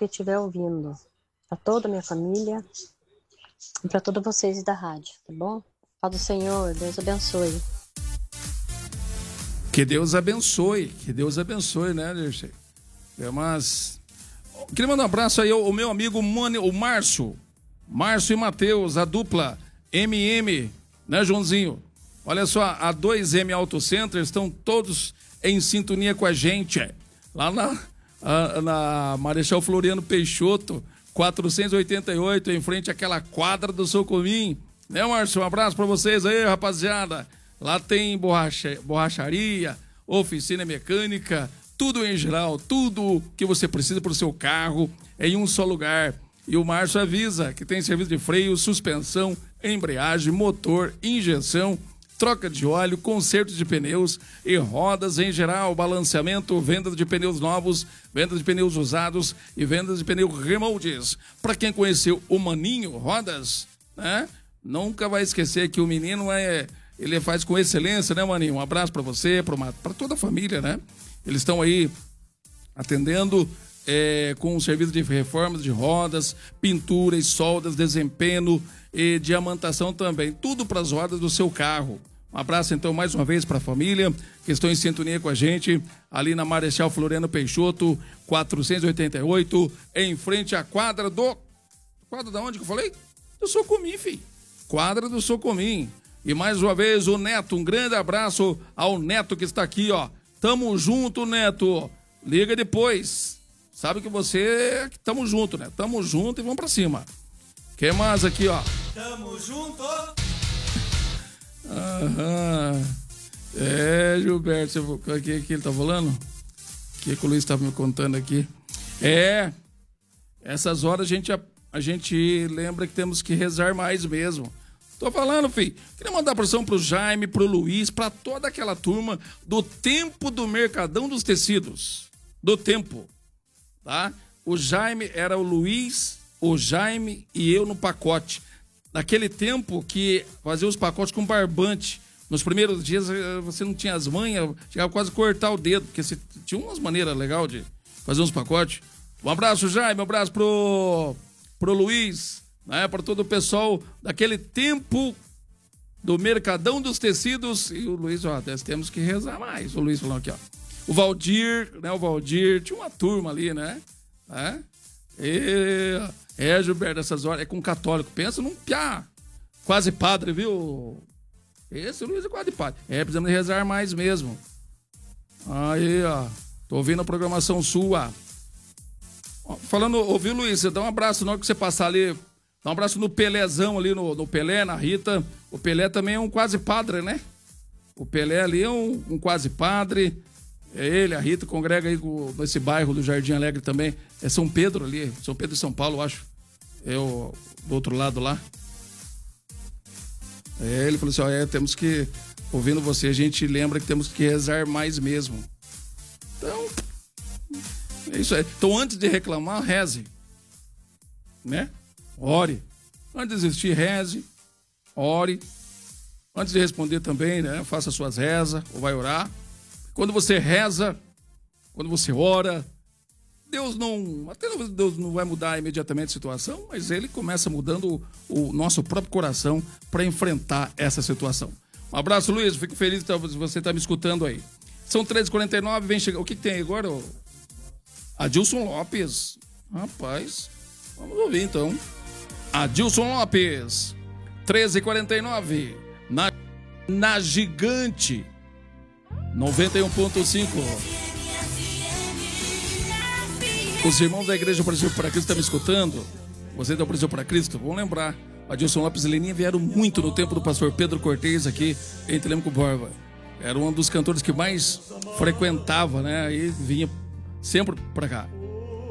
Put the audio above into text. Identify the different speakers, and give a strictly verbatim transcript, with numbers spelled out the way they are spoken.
Speaker 1: que estiver ouvindo, para toda a minha família e para todos vocês da rádio, tá bom? Paz do Senhor, Deus abençoe.
Speaker 2: Que Deus abençoe, que Deus abençoe, né, Dirceu? É, mas... Queria mandar um abraço aí ao, ao meu amigo Mani, o Márcio. Márcio e Matheus, a dupla M M, né, Joãozinho? Olha só, a dois M Auto Center estão todos em sintonia com a gente. Lá na, a, na Marechal Floriano Peixoto, quatrocentos e oitenta e oito, em frente àquela quadra do Socomim. Né, Márcio? Um abraço pra vocês aí, rapaziada. Lá tem borracha, borracharia, oficina mecânica, tudo em geral, tudo que você precisa para o seu carro em um só lugar. E o Márcio avisa que tem serviço de freio, suspensão, embreagem, motor, injeção, troca de óleo, conserto de pneus e rodas em geral, balanceamento, venda de pneus novos, venda de pneus usados e venda de pneus remoldes. Para quem conheceu o Maninho Rodas, né? Nunca vai esquecer que o menino é... Ele faz com excelência, né, Maninho? Um abraço para você, para toda a família, né? Eles estão aí atendendo é, com um serviço de reformas de rodas, pinturas, soldas, desempenho e diamantação também. Tudo para as rodas do seu carro. Um abraço, então, mais uma vez para a família que estão em sintonia com a gente, ali na Marechal Floriano Peixoto, quatrocentos e oitenta e oito, em frente à quadra do... Quadra da onde que eu falei? Do Socomim, filho. Quadra do Socomim. E mais uma vez o Neto, um grande abraço ao Neto que está aqui, ó. Tamo junto, Neto. Liga depois. Sabe que você... Tamo junto, né? Tamo junto e vamos pra cima. Quem mais aqui, ó?
Speaker 3: Tamo junto.
Speaker 2: Aham. É, Gilberto, o que, que ele tá falando? O que, que o Luiz estava me contando aqui? É, essas horas a gente, a, a gente lembra que temos que rezar mais mesmo. Tô falando, filho. Queria mandar abração pro Jaime, pro Luiz, pra toda aquela turma do Tempo do Mercadão dos Tecidos. Do Tempo, tá? O Jaime era o Luiz, o Jaime e eu no pacote. Naquele tempo que fazia os pacotes com barbante. Nos primeiros dias você não tinha as manhas, chegava quase a cortar o dedo, porque você tinha umas maneiras legais de fazer uns pacotes. Um abraço, Jaime, um abraço pro, pro Luiz. Né, para todo o pessoal daquele tempo do Mercadão dos Tecidos. E o Luiz, ó, nós temos que rezar mais. O Luiz falou aqui, ó. O Valdir, né? O Valdir, tinha uma turma ali, né? É, e, é Gilberto, essas horas, é com católico. Pensa num piá, quase padre, viu? Esse Luiz é quase padre. É, precisamos rezar mais mesmo. Aí, ó. Tô ouvindo a programação sua. Falando, ouviu, Luiz? Você dá um abraço na hora que você passar ali. Dá um abraço no Pelézão ali, no, no Pelé, na Rita. O Pelé também é um quase padre, né? O Pelé ali é um, um quase padre. É ele, a Rita, congrega aí com, nesse bairro do Jardim Alegre também. É São Pedro ali, São Pedro e São Paulo, eu acho. É o do outro lado lá. É, ele falou assim, ó, é, temos que, ouvindo você, a gente lembra que temos que rezar mais mesmo. Então, é isso aí. Então, antes de reclamar, reze. Né? Ore. Antes de desistir, reze. Ore. Antes de responder também, né? Faça suas rezas ou vai orar. Quando você reza, quando você ora, Deus não... Até Deus não vai mudar imediatamente a situação, mas Ele começa mudando o, o nosso próprio coração para enfrentar essa situação. Um abraço, Luiz. Fico feliz que você está me escutando aí. São treze e quarenta e nove, vem chegar... O que, que tem agora? Adilson Lopes. Rapaz, vamos ouvir então. Adilson Lopes, treze e quarenta e nove, na, na Gigante, noventa e um ponto cinco. Os irmãos da Igreja Brasil para Cristo estão me escutando? Você da Brasil para Cristo? Vamos lembrar, Adilson Lopes e Leninha vieram muito no tempo do pastor Pedro Cortez aqui em Telêmaco Borba. Era um dos cantores que mais frequentava, né? E vinha sempre para cá.